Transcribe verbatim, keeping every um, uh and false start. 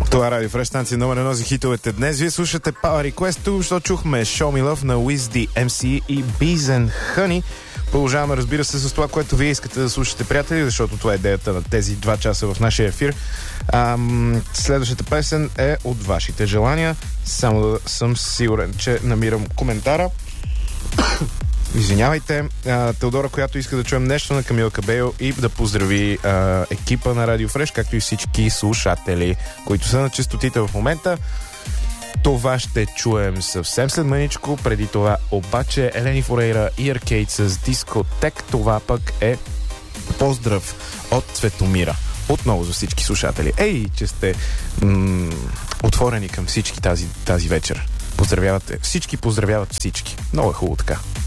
Това е Радио Фреш, станция номер едно за хитовете. Днес вие слушате Power Request, защото чухме Show Me Love на Wiz ди ем си и Bees and Honey. Продължаваме, разбира се, с това, което вие искате да слушате, приятели, защото това е идеята на тези два часа в нашия ефир. Ам, следващата песен е от вашите желания. Само да съм сигурен, че намирам коментара. Извинявайте. А, Теодора, която иска да чуем нещо на Камила Кабело и да поздрави а, екипа на Радио Фреш, както и всички слушатели, които са на честотите в момента. Това ще чуем съвсем след мъничко. Преди това обаче Елени Форейра и Аркейд с Дискотек. Това пък е поздрав от Цветомира. Отново за всички слушатели. Ей, че сте м- отворени към всички тази, тази вечер. Поздравявате. Всички поздравяват всички. Много е хубаво така.